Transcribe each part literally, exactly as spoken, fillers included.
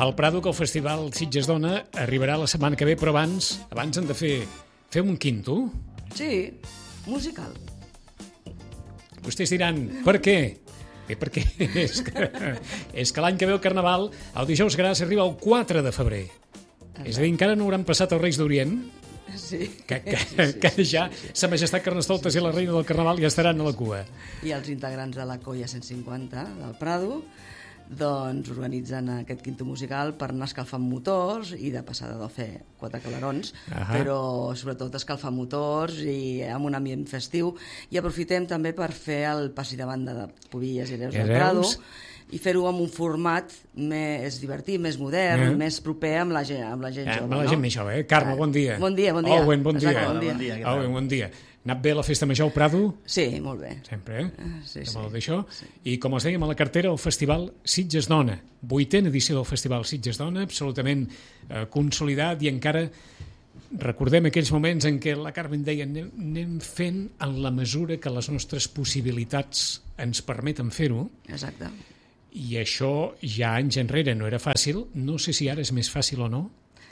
al Prado, que el Festival Sitges Dona arribarà la setmana que ve, però abans abans hem de fer, fer un quinto. Sí, musical. Vostès diran, per què? Bé, perquè és que, és que l'any que ve el Carnaval, el Dijous Gras, arriba el quatre de febrer. Exacte. És a dir, encara no hauran passat els Reis d'Orient, sí. que, que, sí, sí, que ja sí, sí, sí. Sa Majestat Carnestoltes i la Reina del Carnaval ja estaran a la cua. I els integrants de la Colla cent cinquanta del Prado doncs organitzen aquest quinto musical per anar escalfant motors i de passada de fer quatre calarons, uh-huh. però sobretot escalfar motors i amb un ambient festiu, i aprofitem també per fer el passi de banda de Pubilles i Hereus del Prado i fer-ho amb un format més divertit, més modern, uh-huh. més proper amb la gent, amb la gent eh, jove. Amb la gent no? més jove, eh? Carme, bon dia. Bon dia, bon dia. Owen, bon dia. Exacte, bon dia. Bon dia, Owen, bon dia. Anat bé la festa major al Prado? Sí, molt bé. Sempre, eh? Uh, sí, sí. D'això. Sí. I com els dèiem a la cartera, el Festival Sitges Dona. Vuitena edició del Festival Sitges Dona, absolutament eh, consolidat, i encara recordem aquells moments en què la Carmen deia anem, anem fent en la mesura que les nostres possibilitats ens permeten fer-ho. Exacte. I això ja anys enrere no era fàcil. No sé si ara és més fàcil o no.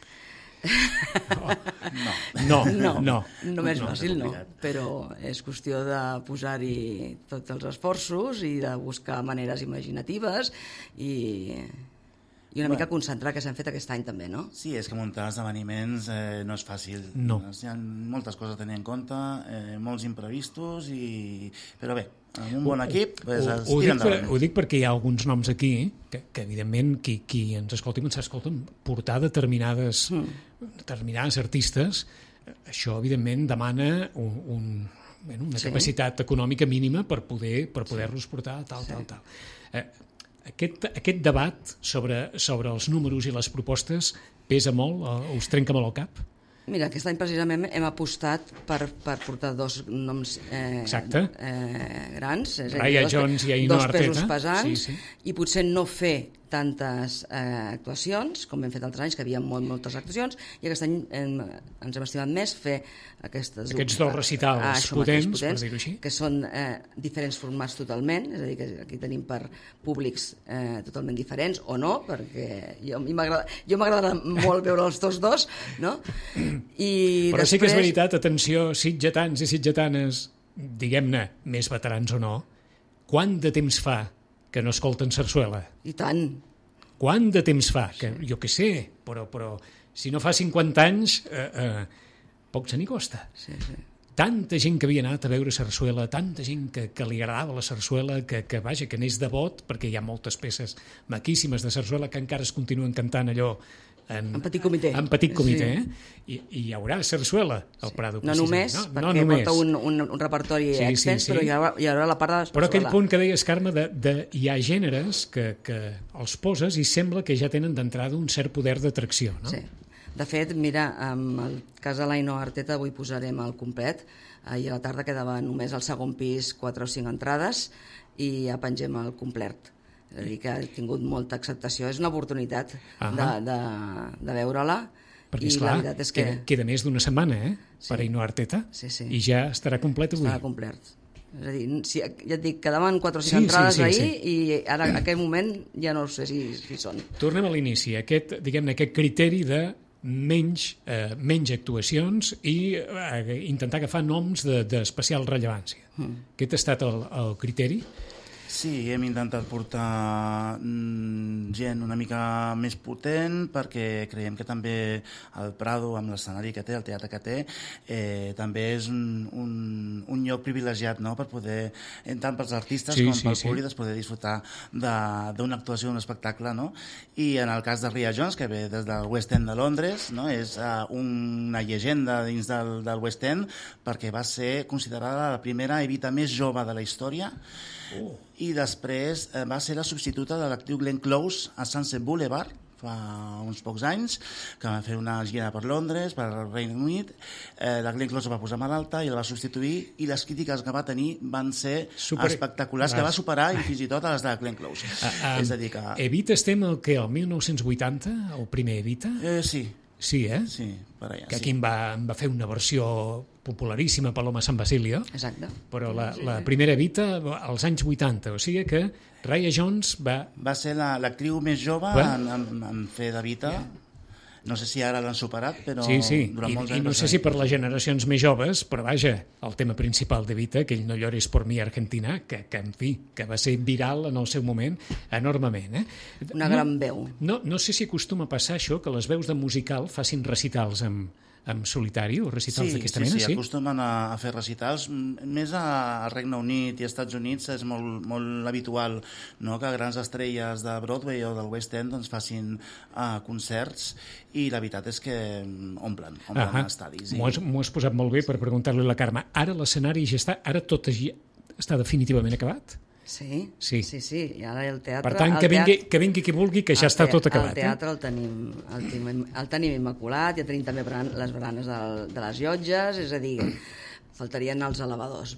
No. No, no, no. No més no, fàcil, no. Però és qüestió de posar-hi tots els esforços i de buscar maneres imaginatives i, i una bueno. mica concentrar que s'han fet aquest any també, no? Sí, és que muntar esdeveniments eh, no és fàcil. No. Hi ha moltes coses a tenir en compte, eh, molts imprevistos, i... però bé, amb un bon equip pues, ho, es ho, tira dic per, endavant. ho dic perquè hi ha alguns noms aquí que, que evidentment, qui, qui ens escolti ens escolten portar determinades, mm. determinades artistes, això evidentment demana un, un, bueno, una sí. capacitat econòmica mínima per poder per poder-los portar tal, sí. tal, tal. Eh, aquest, aquest debat sobre, sobre els números i les propostes pesa molt, us trenca molt el cap? Mira, aquest any precisament hem apostat per, per portar dos noms eh, eh, grans, és a dir, Raya dos, Jones i Ainhoa dos pesos Arteta. pesants, Sí, sí. i potser no fer tantes eh, actuacions, com hem fet altres anys, que hi havia molt, moltes actuacions, i aquest any hem, ens hem estimat més fer aquestes, aquests dos recitals ah, potents, potents, per dir-ho així. que són eh, diferents formats totalment, és a dir, que aquí tenim per públics eh, totalment diferents, o no, perquè jo, jo m'agrada molt veure els tots dos, no? I però després... sí que és veritat, atenció, sitgetans i sitgetanes, diguem-ne, més veterans o no, quant de temps fa que no escolten sarsuela? I tant. Quant de temps fa? Que, jo què sé, però, però si no fa cinquanta anys, eh, eh, poc se n'hi costa. Sí, sí. Tanta gent que havia anat a veure sarsuela, tanta gent que, que li agradava la sarsuela, que, que vaja, que n'és devot, perquè hi ha moltes peces maquíssimes de sarsuela que encara es continuen cantant allò en, en petit comitè. En petit comitè, sí. eh? I, I hi haurà sarsuela al sí. Prado. No només, no? perquè no només. Porta un, un, un repertori sí, extens, sí, sí. però hi haurà, hi haurà la part de la Però aquell punt que deies, Carme, de, de, hi ha gèneres que, que els poses i sembla que ja tenen d'entrada un cert poder d'atracció, no? Sí. De fet, mira, amb el cas de l'Ainhoa Arteta avui posarem el complet. Ahir a la tarda quedava només al segon pis quatre o cinc entrades i ja pengem el complet. És a dir, que ha tingut molta acceptació. És una oportunitat uh-huh. de, de, de veure-la. Perquè, i esclar, la veritat és que... queda, queda més d'una setmana, eh? Sí. Per Ainhoa Arteta. Sí, sí. I ja estarà complet avui. Estarà complet. És a dir, si, ja et dic, quedaven quatre o cinc sí, entrades sí, sí, ahir sí. i ara, en aquell moment, ja no sé si, si són. Tornem a l'inici. Aquest, diguem-ne, aquest criteri de menys, eh, menys actuacions i eh, intentar agafar noms d'especial de, rellevància. Mm. Aquest ha estat el, el criteri? Sí, hem intentat portar gent una mica més potent perquè creiem que també el Prado, amb l'escenari que té, el teatre que té, eh, també és un, un, un lloc privilegiat, no?, per poder, tant pels artistes sí, com sí, pel sí. públic, poder disfrutar d'una actuació, d'un espectacle, no? I en el cas de Raya Jones, que ve des del West End de Londres, no?, és uh, una llegenda dins del, del West End perquè va ser considerada la primera Evita més jove de la història. Oh. I després eh, va ser la substituta de l'actriu Glenn Close a Sunset Boulevard fa uns pocs anys, que va fer una gira per Londres, per Regne Unit. Eh, la Glenn Close va posar malalta i la va substituir, i les crítiques que va tenir van ser Super... espectaculars, que va superar i fins i tot a les de Glenn Close. Uh, um, És a dir que... Evita estem al que, el mil nou-cents vuitanta, el primer Evita? Eh, sí. Sí, eh? Sí, per allà, que aquí sí. en va, en va fer una versió popularíssima, Paloma San Basilio. Exacte. Però la, la primera Evita als anys vuitanta, o sigui que Raya Jones va... Va ser la- l'actriu més jove Va. en, en, en fer d'Evita. No sé si ara l'han superat, però Sí, sí, durant i, molts i anys... no va sé ser- si per les generacions més joves, però vaja, el tema principal d'Evita, aquell No llores por mi Argentina, que, que en fi, que va ser viral en el seu moment enormement. Eh? Una no, gran veu. No, no sé si acostuma a passar això, que les veus de musical facin recitals amb, amb solitari o recitals Sí, d'aquesta sí, mena, sí, sí? acostumen a, a fer recitals. M- Més a, a Regne Unit i als Estats Units és molt, molt habitual, no?, que grans estrelles de Broadway o del West End doncs, facin uh, concerts, i la veritat és que mm, omplen, omplen Ahà. estadis. I... M'ho has, m'ho has posat molt bé per preguntar-li a la Carme. Ara l'escenari ja està, ara tot ja està definitivament acabat? Sí, Sí. sí, sí. I ara el teatre... Per tant, el que vingui, teatre- que vingui qui vulgui, que ja el està te- tot acabat. El teatre el tenim, el tenim, el tenim immaculat, ja tenim també bran, les baranes del, de les llotges, és a dir, faltarien els elevadors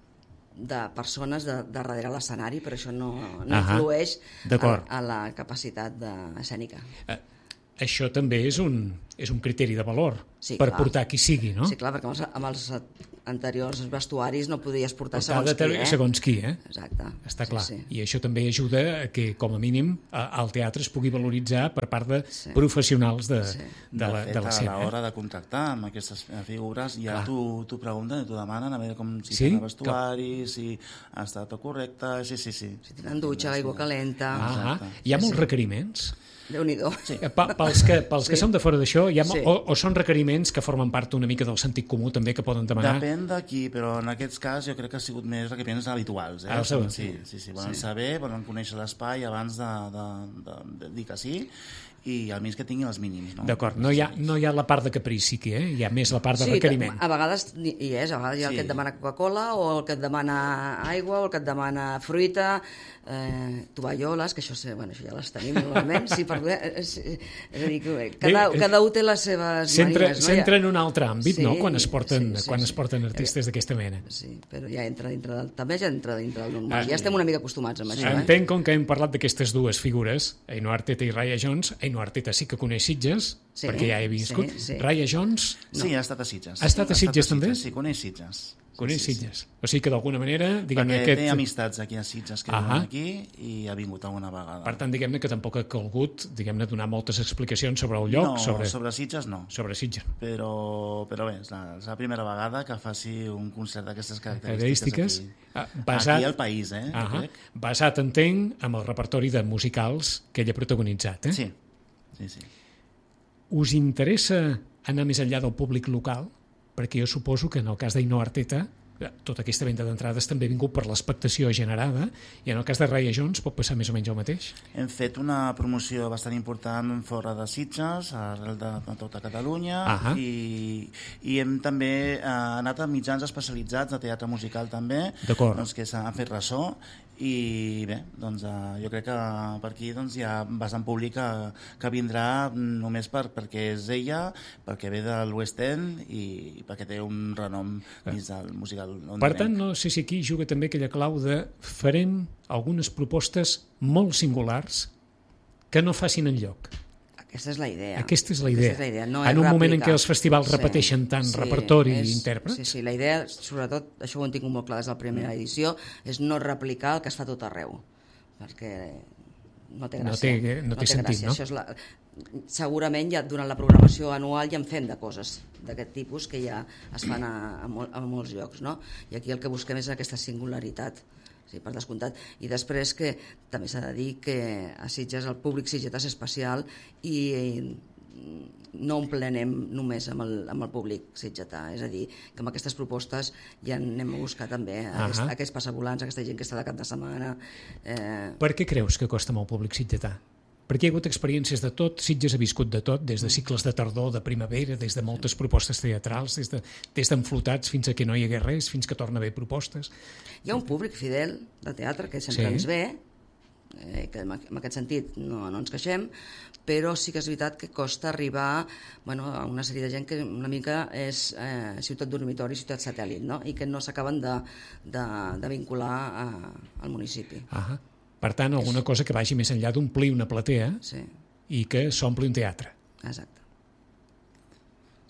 de persones de, de darrere l'escenari, però això no, no Ahà, influeix a, d'acord. a la capacitat de, escènica. Eh, això també és un, és un criteri de valor Sí, per clar. portar qui sigui, no? Sí, clar, perquè amb els, amb els anteriors vestuaris no podies portar Portar segons de ter- qui, eh? segons qui, eh? Exacte. Està sí, clar. Sí. I això també ajuda a que, com a mínim, a, al teatre es pugui valoritzar per part de Sí. professionals de, Sí. de, la, fet, de l'escena. a Eh? l'hora de contractar amb aquestes figures, ja Clar. t'ho t'ho pregunten i t'ho demanen, a veure com si Sí? tenen vestuari, si ha estat tot correcte, sí, sí, sí. Si tenen dutxa, aigua calenta... Ah, Exacte. hi ha molts Sí, sí. requeriments. Déu-n'hi-do. Sí. Eh, pa- Pels que, pels que Sí. són de fora d'això, hi ha, mo- Sí. o, o són requeriments que formen part una mica del sentit comú també que poden demanar? Depèn de qui, però en aquests cas jo crec que ha sigut més requeriments habituals. Eh? Ah, ho sabeu. Sí, sí, sí, volen Sí. saber, volen conèixer l'espai abans de, de, de, de dir que sí, i almenys que tinguin els mínims. No? D'acord, no, hi ha, no hi ha la part de caprici aquí, eh? Hi ha més la part de Sí, requeriment. a vegades hi és, a vegades hi ha el Sí. que et demana Coca-Cola o el que et demana aigua o el que et demana fruita, eh, tovalloles, que això, sé, bueno, això ja les tenim normalment, sí, per, és, és a dir, que cada, Bé, cada un té les seves S'entra manies. No? s'entra Ja- en un altre àmbit, Sí, no?, quan es porten, sí, sí, quan sí. es porten artistes d'aquesta mena. Sí, però ja entra dintre del... També ja entra dintre del normal. Ah, ja estem una mica acostumats amb això, eh? Entenc, com que hem parlat d'aquestes dues figures, Ainhoa Arteta i Raya Jones. Ainhoa Arteta sí que coneix Sitges, Sí, perquè ja he viscut. sí, sí. Raya Jones Sí, ha estat a Sitges. Ha estat a Sitges, també? Sí, coneix Sitges. coneix sí, sí, Sitges. O sigui que d'alguna manera, diguem-ne, Perquè aquest... té amistats aquí a Sitges que viuen Ahà. aquí i ha vingut alguna vegada. Per tant, diguem-ne que tampoc ha calgut, diguem-ne, donar moltes explicacions sobre el lloc, no, sobre, sobre Sitges no. sobre Sitges. Però, però bé, és la, és la primera vegada que faci un concert d'aquestes Característiques. característiques Ah, aquí. basat- Aquí al país, eh? jo Ahà. crec. Basat, entenc, amb el repertori de musicals que ell ha protagonitzat. Eh? Sí, sí, sí. Us interessa anar més enllà del públic local? Perquè jo suposo que en el cas d'Ainhoa Arteta tota aquesta venda d'entrades també ha vingut per l'expectació generada, i en el cas de Raya Jones pot passar més o menys el mateix? Hem fet una promoció bastant important fora de Sitges, arrel de, de tota Catalunya, Ahà. i, i hem també eh, anat a mitjans especialitzats de teatre musical també, D'acord. doncs, que s'han fet ressò, i bé, doncs, eh, jo crec que per aquí doncs, hi ha bastant públic que, que vindrà només per, perquè és ella, perquè ve del West End i perquè té un renom dins del musical londinenc. Per tant, no sé si aquí juga també aquella clau de farem algunes propostes molt singulars que no facin enlloc. Aquesta és la idea. Aquesta és la idea. Aquesta és la idea. No en és un moment en replicar. què els festivals Sí, repeteixen tant sí, repertori és- i intèrprets. Sí, sí, la idea, sobretot, això ho hem tingut molt clar des de la primera edició, és no replicar el que es fa tot arreu, perquè no té No gràcia. té- no té sentit, gràcia. no? Això és la... Segurament ja durant la programació anual ja en fem de coses d'aquest tipus que ja es fan a, a, mol, a molts llocs, no? I aquí el que busquem és aquesta singularitat, sí, per descomptat. I després que també s'ha de dir que a Sitges el públic sitgetà és especial i no ho plenem només amb el, amb el públic sitgetà, és a dir, que amb aquestes propostes ja anem a buscar també aquest, Ahà. aquests passavolants, aquesta gent que està de cap de setmana. Eh, Per què creus que costa molt el públic sitgetà? Perquè hi ha hagut experiències de tot, Sitges ha viscut de tot, des de cicles de tardor, de primavera, des de moltes propostes teatrals, des de, des d'enflotats fins a que no hi hagués res, fins que torna a haver propostes. hi ha un públic fidel de teatre que sempre Sí. ens ve, eh, que en en aquest sentit no, no ens queixem, però sí que és veritat que costa arribar, bueno, a una sèrie de gent que una mica és eh, ciutat dormitori, ciutat satèl·lit, no? I que no s'acaben de, de, de vincular a, al municipi. Ah, per tant, alguna cosa que vagi més enllà d'omplir una platea Sí, i que s'ompli un teatre. exacte.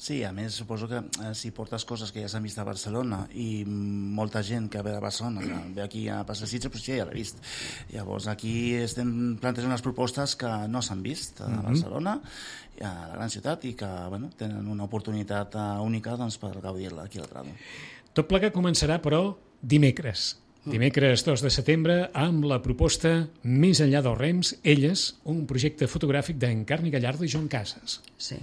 Sí, a més, suposo que eh, si portes coses que ja s'han vist a Barcelona i molta gent que ve de Barcelona, que ve aquí a Passasitge, doncs ja l'ha vist. Llavors, aquí estem plantejant unes propostes que no s'han vist a Barcelona, a la gran ciutat, i que bueno, tenen una oportunitat uh, única doncs, per gaudir-la aquí al Prado. Tot plegat començarà, però, dimecres. Dimecres dos de setembre, amb la proposta Més enllà dels rems, Elles, un projecte fotogràfic d'Encarni Gallardo i Joan Casas. Sí.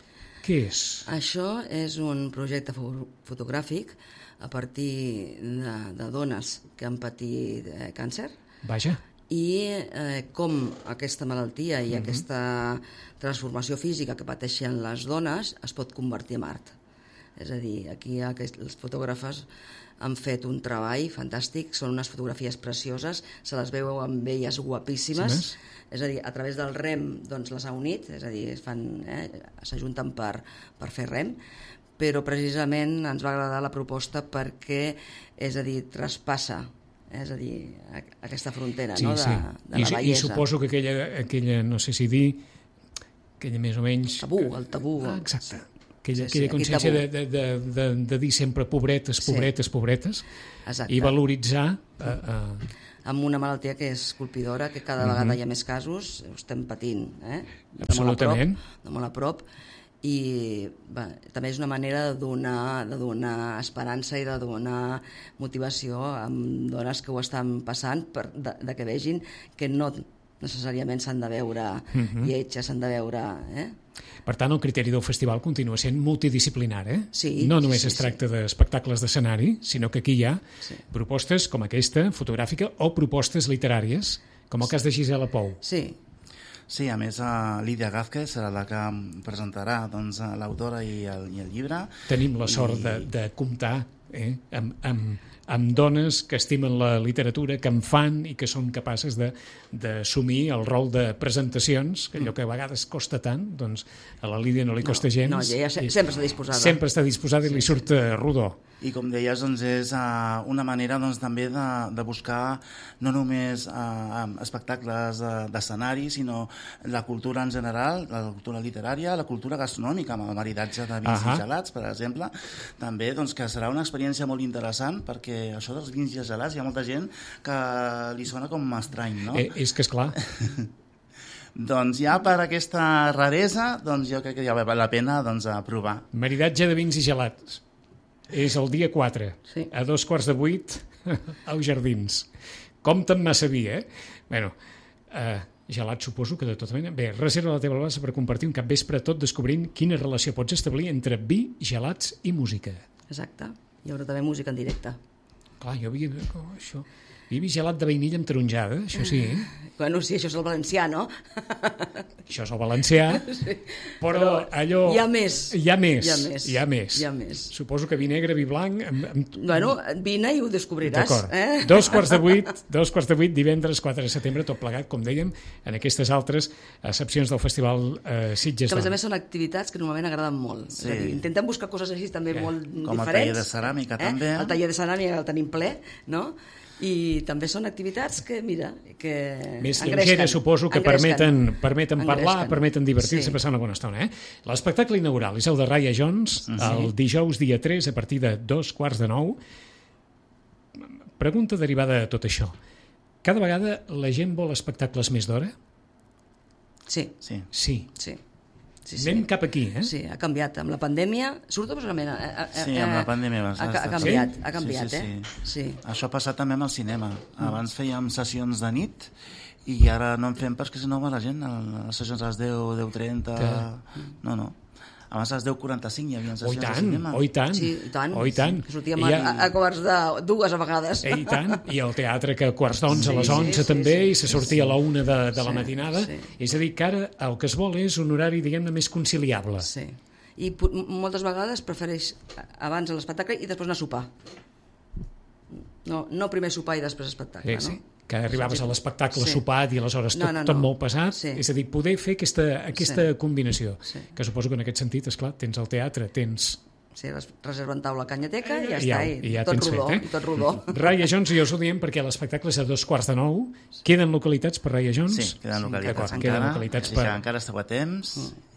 Què és? Això és un projecte fo fotogràfic a partir de, de dones que han patit eh, càncer. Vaja. I eh, com aquesta malaltia i uh-huh. aquesta transformació física que pateixen les dones es pot convertir en art. És a dir, aquí aquest, els fotògrafes han fet un treball fantàstic, són unes fotografies precioses, se les veu amb elles guapíssimes, sí, és a dir, a través del rem doncs, les ha unit, és a dir, eh, s'ajunten per, per fer rem, però precisament ens va agradar la proposta perquè, és a dir, traspassa, és a dir, aquesta frontera, sí, no? de, sí. de la I, bellesa. I suposo que aquella, aquella, no sé si dir, aquella més o menys... Tabú, el tabú. Ah, exacte. Aquella, sí, sí, aquella consciència de, de, de, de, de dir sempre pobretes, pobretes, sí. pobretes, exacte. I valoritzar... Uh, uh... amb una malaltia que és colpidora, que cada uh-huh. vegada hi ha més casos, ho estem patint, eh? De absolutament. Molt a prop, de molt a prop, i bé, també és una manera de donar, de donar esperança i de donar motivació a dones que ho estan passant, per, de, de que vegin que no necessàriament s'han de veure uh-huh. lletges, s'han de veure... Eh? Per tant, el criteri del festival continua sent multidisciplinar, eh? Sí, no només sí, es tracta sí. d'espectacles d'escenari, sinó que aquí hi ha sí. propostes com aquesta, fotogràfica, o propostes literàries, com el cas de Gisela Pou. Sí. Sí, a més, uh, Lídia Gázquez serà la que presentarà doncs, l'autora i, el, i el llibre. Tenim la sort I... de, de comptar eh, amb, amb, amb dones que estimen la literatura, que en fan i que són capaces d'assumir el rol de presentacions, que allò que a vegades costa tant, doncs a la Lídia no li costa no, gens. No, ella se sempre està disposada. Sempre està disposada i li surt uh, rodó. I com deies, doncs, és uh, una manera doncs, també de, de buscar no només uh, espectacles d'escenari, de, sinó la cultura en general, la cultura literària, la cultura gastronòmica, amb el maridatge de vins uh-huh. i gelats, per exemple. També doncs, que serà una experiència molt interessant, perquè això dels vins i gelats hi ha molta gent que li sona com estrany, no? Eh, és que és clar. Doncs ja per aquesta raresa, doncs jo crec que ja val la pena doncs, provar. Maridatge de vins i gelats. És el dia quatre, sí. a dos quarts de vuit, als Jardins. Compte massa vi, eh? Bueno, eh, gelat suposo que de tota mena. Bé, reserva la teva plaça per compartir un capvespre tot descobrint quina relació pots establir entre vi, gelats i música. Exacte. Hi haurà també música en directe. Clar, jo havia... Oh, això... Hi havia gelat de vainilla amb taronjada, això sí. Bueno, sí, això és el valencià, no? Això és el valencià, sí. però, però allò... Hi ha més. Hi ha més. Hi ha més. Hi ha més. Hi ha més. Suposo que vi negre, vi blanc... Amb, amb... Bueno, vine i ho descobriràs. D'acord. Eh? Dos quarts de vuit, dos quarts de vuit, divendres quatre de setembre, tot plegat, com dèiem, en aquestes altres excepcions del Festival eh, Sitges. Que a més a més són activitats que normalment agraden molt. Sí. És a dir, intentem buscar coses així també eh. molt com diferents. Com el taller de ceràmica, eh? també. El taller de ceràmica el tenim ple, no? I també són activitats que, mira, que més engresquen. Lleugeres, suposo, que engresquen. permeten, permeten parlar, engresquen. permeten divertir-se, sí. passar una bona estona. Eh? L'espectacle inaugural és el de Raya Jones, uh-huh. el dijous dia tres, a partir de dos quarts de nou. Pregunta derivada de tot això. Cada vegada la gent vol espectacles més d'hora? Sí. Sí. Sí. Sí. Sí, sí. Anem cap aquí, eh? Sí, ha canviat. Amb la pandèmia, sobretot personalment... Eh, eh, sí, amb la pandèmia va, ha, ha canviat, sí? ha canviat, sí, sí, eh? Sí. Sí. Això ha passat també amb el cinema. Abans fèiem sessions de nit i ara no en fem perquè si no va la gent, les sessions a les deu, deu trenta... Que... No, no. Abans a les deu quaranta-cinc hi havia sessions tant, de cinema. Oh, i tant, sí, i tant. oh, i tant. Sí, sortíem a, a, a quarts de dues a vegades. Eh, I tant, i el teatre que a quarts d'onze, sí, a les onze sí, sí, també, sí, i se sortia sí, a la una de, de la sí, matinada. Sí. És a dir, que ara el que es vol és un horari, diguem-ne, més conciliable. Sí, i moltes vegades prefereix abans l'espectacle i després anar a sopar. No, no primer sopar i després espectacle, sí, sí. no? Que arribaves a l'espectacle sí. sopat i aleshores tot, no, no, no. tot molt pesat, sí. és a dir, poder fer aquesta, aquesta sí. combinació, sí. que suposo que en aquest sentit, esclar, tens el teatre, tens... Sí, reserven taula canyateca i ja, I ja, està, i, i ja tot tens rodó, fet, eh? i tot rodó. Raya Jones, i us ho diem perquè l'espectacle és a dos quarts de nou. Queden localitats per Raya Jones? Sí, queden localitats encara. encara, Queden localitats per... per... encara esteu a temps. Mm.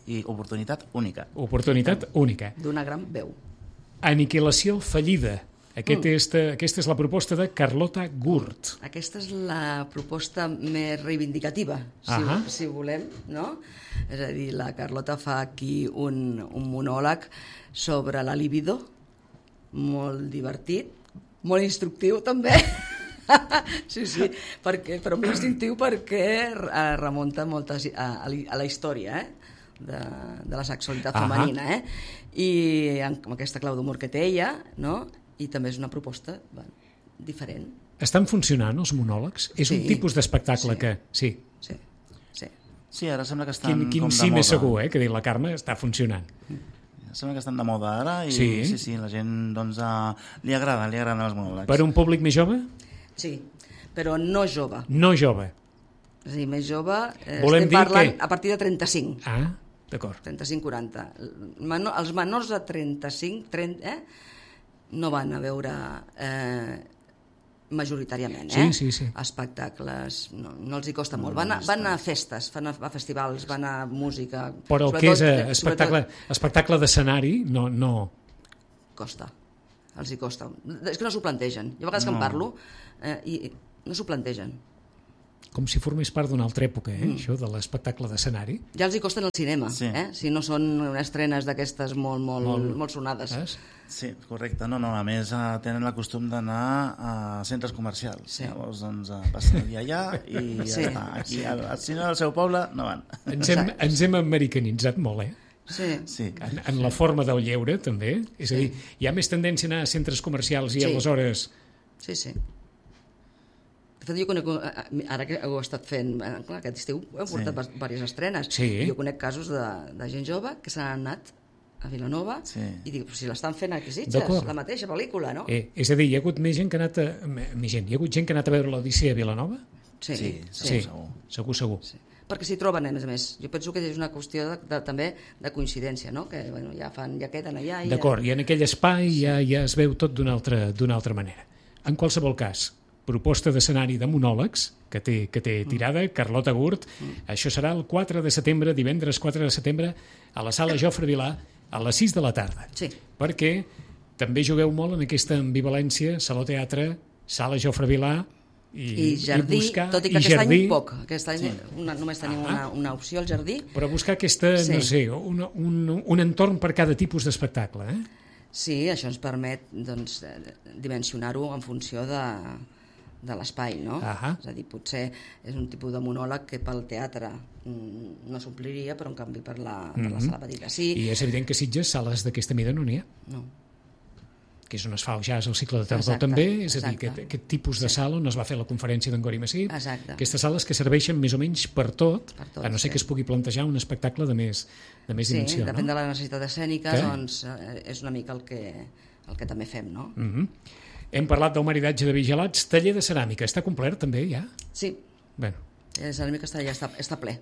i oportunitat única. Oportunitat única. D'una gran veu. Aniquilació fallida. Aquest mm. és, aquesta és la proposta de Carlota Gurt. Aquesta és la proposta més reivindicativa, si, uh -huh. si volem, no? És a dir, la Carlota fa aquí un, un monòleg sobre la libido, molt divertit, molt instructiu també. Sí, sí, perquè, però més instructiu perquè remunta moltes, a, a la història, eh? De, de la sexualitat uh -huh. femenina, eh? I amb aquesta clau d'humor que té ella, no? I també és una proposta bueno, diferent. Estan funcionant els monòlegs? És sí. un tipus d'espectacle sí. que... Sí. Sí, sí. Sí, ara sembla que estan quin, quin com de sí moda. Més segur, eh? Que diu la Carme, està funcionant. Sembla que estan de moda ara i sí, sí, sí la gent doncs, uh, li agrada, li agraden els monòlegs. Per un públic més jove? Sí, però no jove. No jove. És a dir, més jove, eh, Volem estem parlant que... a partir de trenta-cinc. Ah, d'acord. trenta-cinc quaranta. Menor, els menors de trenta-cinc, trenta, eh, no van a veure eh, majoritàriament eh? sí, sí, sí. espectacles, no, no els hi costa molt. Van a, van a festes, van a, a festivals, van a música... Però el que és eh, espectacle, espectacle d'escenari no, no... Costa, els hi costa. És que no s'ho plantegen. Jo a vegades no. que en parlo eh, i no s'ho plantegen. Com si formés part d'una altra època, eh? Mm. Això de l'espectacle d'escenari. Ja els hi costen el cinema, sí. eh? Si no són estrenes d'aquestes molt, molt, molt, molt sonades. Saps? Sí, correcte. No, no, a més uh, tenen el costum d'anar a centres comercials. Sí. Llavors, doncs, uh, passen el dia allà i ja sí. està. Aquí, sí. al, al cine del seu poble, no van. Ens hem, ens hem americanitzat molt, eh? Sí. sí. En, en la forma del lleure, també. És sí. a dir, hi ha més tendència a anar a centres comercials i sí. aleshores... Sí, sí. De fet, jo conec, ara que ho he estat fent, clar, aquest estiu he portat sí. diverses estrenes. Sí. Jo conec casos de, de gent jove que s'han anat a Vilanova sí. i dic, si l'estan fent aquí Sitges, la mateixa pel·lícula, no? Eh, és a dir, hi ha hagut més gent que ha anat a, més gent, hi ha hagut gent que ha anat a veure l'Odissea a Vilanova? Sí, sí, sí. sí. segur. Segur, segur. Sí. Perquè s'hi troben, a més a més. Jo penso que és una qüestió de, de, també de coincidència, no? Que bueno, ja, fan, ja queden allà... D'acord, ja... i en aquell espai sí. ja, ja es veu tot d'una altra, d'una altra manera. En qualsevol cas, proposta d'escenari de monòlegs que té, que té tirada, Carlota Gurt. Mm. Això serà el quatre de setembre, divendres quatre de setembre, a la sala Jofre Vilà, a les sis de la tarda. Sí. Perquè també jugueu molt en aquesta ambivalència, Saló Teatre, sala Jofre Vilà, i, i jardí, i buscar, tot i que i aquest jardí, any poc. Aquest any sí. una, només tenim ah. una, una opció al jardí. Però buscar aquesta, sí. no sé, un, un, un entorn per cada tipus d'espectacle, eh? Sí, això ens permet doncs, dimensionar-ho en funció de, de l'espai, no? Ah. És a dir, potser és un tipus de monòleg que pel teatre no s'ompliria, però en canvi per la, per la mm-hmm. sala petita sí. I és evident que Sitges, sales d'aquesta mida no n'hi ha. No. Que és on es fa el jazz al cicle de tardor també, és a dir, exacte. aquest, aquest tipus de sí. sala on es va fer la conferència d'en Gori Massip, exacte. Aquestes sales que serveixen més o menys per tot, per tot a no ser sí. que es pugui plantejar un espectacle de més, de més sí, dimensió. Depèn no? de la necessitat escènica, que? doncs és una mica el que, el que també fem, no? Mm-hmm. Hem parlat del maridatge de vigilats, taller de ceràmica, està complert també ja? Sí. Bueno. La ceràmica està, ja està, està ple.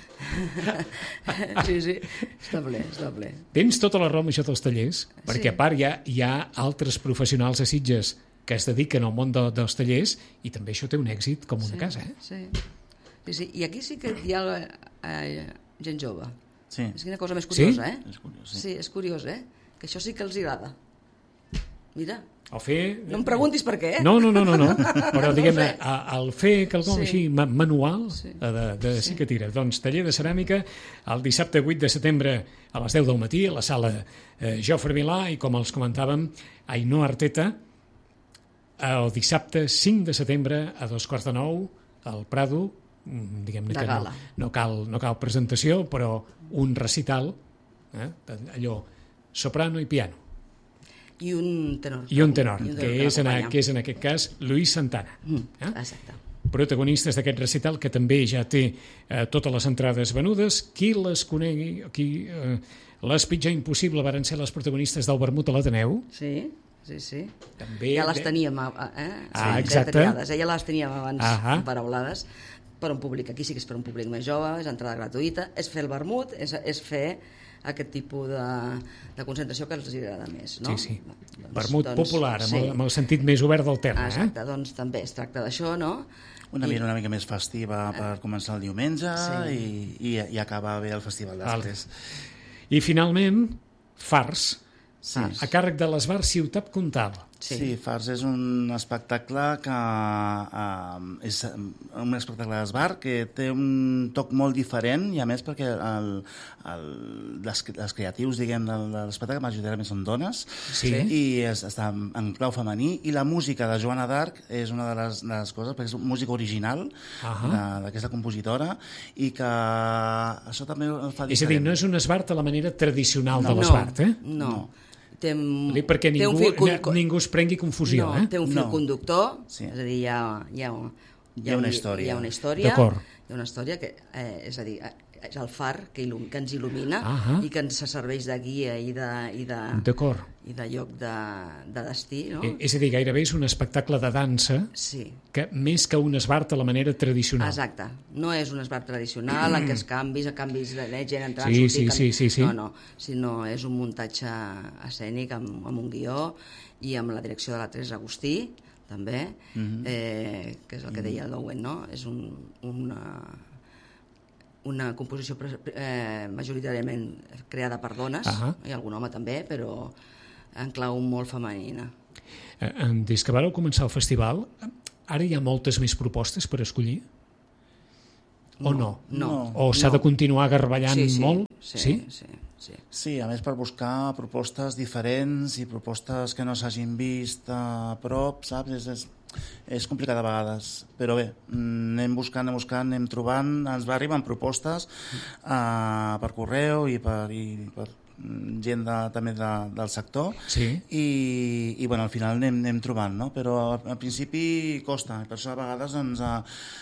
Sí, sí, està ple, està ple. Tens tota la raó amb això dels tallers, perquè sí. a part hi ha, hi ha altres professionals a Sitges que es dediquen al món de, dels tallers i també això té un èxit com una sí, casa, eh? Sí. Sí, sí, i aquí sí que hi ha eh, gent jove. Sí. És una cosa més curiosa, sí? eh? És curiós, sí. Sí, és curiós, eh? Que això sí que els agrada. Mira. El fer... No em preguntis per què, eh? No, no, no, no, no. Però diguem, el fer quelcom sí. així manual sí. de, de sí. sí que tira. Doncs taller de ceràmica el dissabte vuit de setembre a les deu del matí a la sala eh, Jofre Vilà i com els comentàvem Ainhoa Arteta el dissabte cinc de setembre a dos quarts de nou al Prado, diguem-ne que no, no, cal, no cal presentació, però un recital, eh, allò, soprano i piano. I un tenor. I un tenor, I un tenor que, que, és en, que és en aquest cas Luis Santana. Mm, eh? exacte. Protagonistes d'aquest recital, que també ja té eh, totes les entrades venudes. Qui les conegui, qui, eh, les pitjar impossible varen ser les protagonistes del Vermut a l'Ateneu. Sí, sí, sí. També, ja les teníem, eh? Ah, sí, exacte. Ja les teníem abans ah paraulades per un públic. Aquí sí que és per un públic més jove, és entrada gratuïta, és fer el vermut, és, és fer aquest tipus de, de concentració que els agrada més, no? Sí, sí. Doncs, Vermut doncs, popular, amb, sí. el, amb el sentit més obert del terme. Exacte, eh? doncs també es tracta d'això, no? Una mica, una mica més festiva per començar el diumenge Sí. i, i, i acabar bé el festival després. I finalment, Fars, Sí. a càrrec de l'Esbar Ciutat Comtal. Sí. Sí, Fars és un espectacle que uh, és un espectacle d'esbar que té un toc molt diferent i a més perquè el, el, les, les creatius diguem del, de l'espectacle majoritàriament són dones Sí. i es, està en clau femení i la música de Joana d'Arc és una de les, de les coses perquè és música original Ahà. d'aquesta compositora i que això també el fa diferent. És a dir, no és un esbart a la manera tradicional No. de l'esbart, eh? No. No. Té, Vull dir, perquè té ningú, un fil con- ningú es prengui confusió, no, eh? té un fil No. conductor, Sí. és a dir, hi ha, hi ha, Hi ha una història. Hi ha una història, D'acord. hi ha una història que, eh, és a dir, eh, és el far que, il·lum, que ens il·lumina Ahà. i que ens serveix de guia i de, i de, D'acord. i de lloc de, de destí, no? Eh, És a dir, gairebé és un espectacle de dansa Sí, que més que un esbart a la manera tradicional. exacte. No és un esbart tradicional en què es canvis, canvis de gent entrant, Sí, sortir... sí, sí, sí, sí. No, no, sinó és un muntatge escènic amb, amb un guió i amb la direcció de la Teresa Agustí, també, Mhm. eh, que és el que deia el Owen, no? És un, una, una composició pre- eh, majoritàriament creada per dones, Ahà. i algun home també, però en clau molt femenina. Eh, eh, Des que vareu començar el festival, ara hi ha moltes més propostes per escollir? O no? No. O s'ha no. de continuar garballant sí, sí, molt? Sí, Sí? sí, sí. Sí, a més per buscar propostes diferents i propostes que no s'hagin vist a prop, saps? És, és, és complicat a vegades, però bé, mm, anem buscant, anem buscant, anem trobant, ens va arribant propostes uh, per correu i per, i per mm, gent de, també de, del sector Sí. i, i bueno, al final anem, anem trobant, no? Però al, al principi costa, i per això a vegades ens, uh,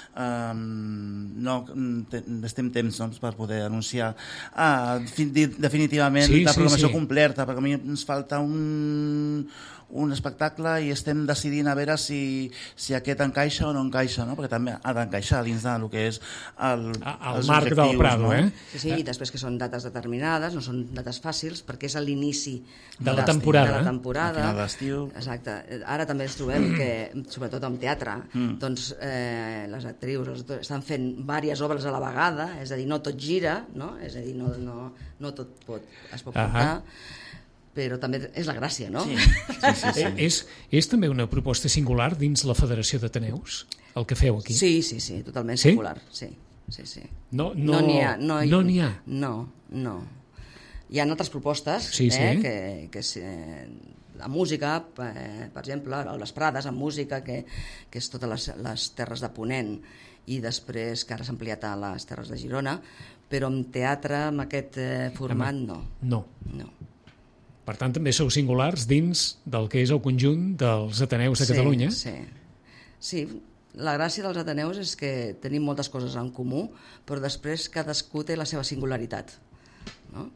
um, no te, estem temps no, per poder anunciar uh, definitivament Sí, la sí, programació sí. completa, perquè a mi ens falta un, un espectacle i estem decidint a veure si, si aquest encaixa o no encaixa, no? Perquè també ha d'encaixar dins del que és el, A- Al els marc del objectius, Prado, no? eh? Sí, sí, i després que són dates determinades, no són dates fàcils, perquè és a l'inici De la de temporada. De la Al temporada. final d'estiu. Exacte. Ara també ens trobem que, sobretot amb teatre, doncs eh, les actrius els actors estan fent diverses obres a la vegada, és a dir, no tot gira, no? És a dir, no, no, no tot pot, es pot portar, Ahà. però també és la gràcia, no? Sí, sí, sí, sí. Eh, És, és també una proposta singular dins la Federació d'Ateneus, el que feu aquí? Sí, sí, sí, totalment Sí? singular. Sí, sí, sí. No no, n'hi ha. No no n'hi ha. No, no. Hi ha altres propostes, Sí, sí. eh, que, que és, eh, la música, eh, per exemple, a les Prades, amb música, que, que és totes les, les terres de Ponent, i després que ara s'ha ampliat a les terres de Girona, però amb teatre, amb aquest eh, format, no. No. no. Per tant, també sou singulars dins del que és el conjunt dels Ateneus de Sí, Catalunya. Sí, sí. La gràcia dels Ateneus és que tenim moltes coses en comú, però després cadascú té la seva singularitat, no?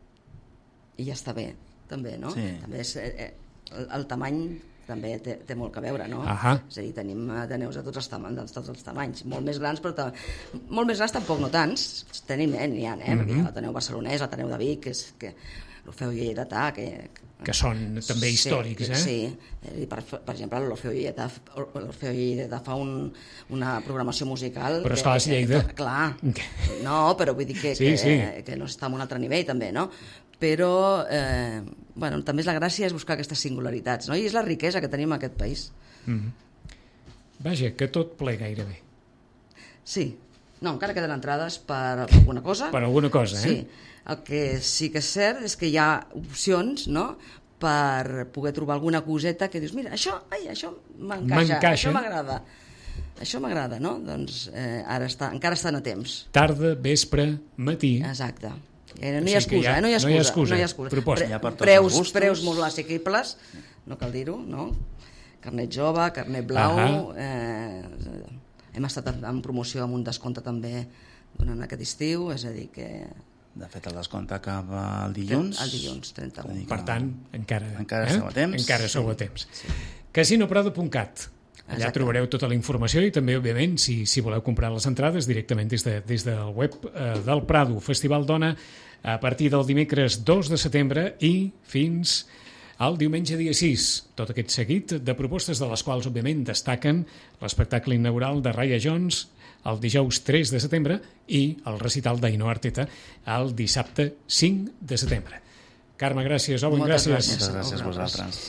I ja està bé, també, no? Sí. També és, eh, el, el tamany també té, té molt que veure, no? Ahà. És a dir, tenim Ateneus de tots els, tam de tots els tamanys, molt més grans, però ta molt més grans tampoc no tants, tenim, eh, n'hi ha, eh? Mm -hmm. L'Ateneu barcelonès, l'Ateneu de Vic, que és que l'Orfeu Lleidatà, que, Que són també històrics, sí, eh? Sí, eh, per, per exemple, l'Orfeu Lleidatà, l'Orfeu Lleidatà fa un, una programació musical... Però esclar, és Lleida. Que, clar, no, però vull dir que, Sí, que, sí. eh, que no està en un altre nivell, també, no? Però, eh, bueno, també és la gràcia és buscar aquestes singularitats, no? I és la riquesa que tenim en aquest país. Mm. Vaja, que tot ple gairebé. Sí. No, encara queden entrades per alguna cosa. Per alguna cosa, eh? Sí. El que sí que és cert és que hi ha opcions, no?, per poder trobar alguna coseta que dius, mira, això, ai, això m'encaixa, M'encaixa. això m'agrada. Això m'agrada, no? Doncs eh, ara està, encara estan a temps. Tarda, vespre, matí. Exacte. Eh, no, O hi ha sigui que excusa, ja- eh? no hi ha no hi ha excusa. excusa. No hi ha excusa. Proposta. Pre Hi ha per tots preus, els gustos. preus molt assequibles, no cal dir-ho, no? Carnet jove, carnet blau... Eh, hem estat en, en promoció amb un descompte també durant aquest estiu, és a dir que... De fet, el descompte acaba el dilluns. El dilluns, trenta u. Per tant, encara, Encara eh? sou a temps. Encara sou a temps. Sí. casino prado punt cat. Allà Exacte. trobareu tota la informació i també, òbviament, si, si voleu comprar les entrades directament des, de, des del web eh, del Prado. Festival Dona a partir del dimecres dos de setembre i fins al diumenge dia sis. Tot aquest seguit de propostes de les quals, òbviament, destaquen l'espectacle inaugural de Raya Jones el dijous tres de setembre i el recital d'Ainoa Arteta el dissabte cinc de setembre. Carme, gràcies. Owen, Moltes gràcies. gràcies. Moltes gràcies a vosaltres.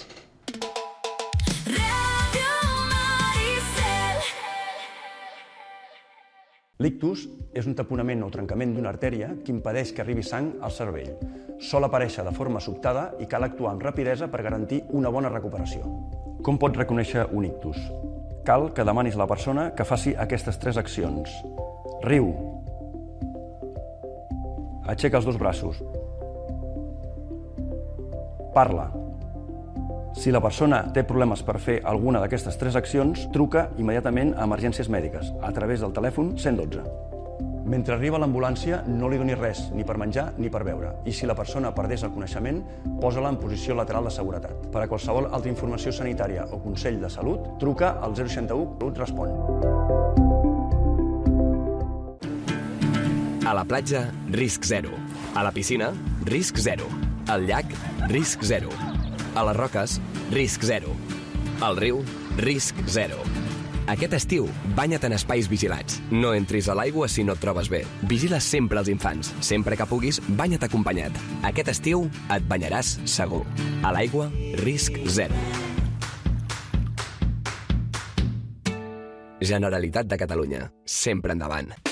L'ictus és un taponament o trencament d'una artèria que impedeix que arribi sang al cervell. Sol aparèixer de forma sobtada i cal actuar amb rapidesa per garantir una bona recuperació. Com pots reconèixer un ictus? Cal que demanis a la persona que faci aquestes tres accions. Riu. Aixeca els dos braços. Parla. Si la persona té problemes per fer alguna d'aquestes tres accions, truca immediatament a emergències mèdiques a través del telèfon cent i dotze. Mentre arriba l'ambulància, no li doni res, ni per menjar ni per beure. I si la persona perdés el coneixement, posa-la en posició lateral de seguretat. Per a qualsevol altra informació sanitària o consell de salut, truca al zero seixanta u, Salut Respon. A la platja, risc zero. A la piscina, risc zero. Al llac, risc zero. A les roques, risc zero. Al riu, risc zero. Aquest estiu, banya't en espais vigilats. No entris a l'aigua si no et trobes bé. Vigila sempre els infants. Sempre que puguis, banya't acompanyat. Aquest estiu et banyaràs segur. A l'aigua, risc zero. Generalitat de Catalunya. Sempre endavant.